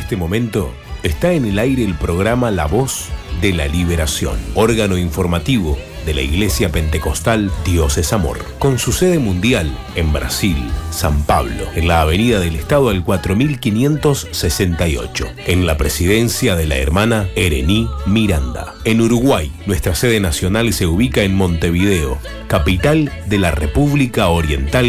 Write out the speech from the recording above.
este momento está en el aire el programa La Voz de la Liberación, órgano informativo de la Iglesia Pentecostal Dios es Amor, con su sede mundial en Brasil, San Pablo, en la Avenida del Estado al 4568, en la presidencia de la hermana Erení Miranda. En Uruguay, nuestra sede nacional se ubica en Montevideo, capital de la República Oriental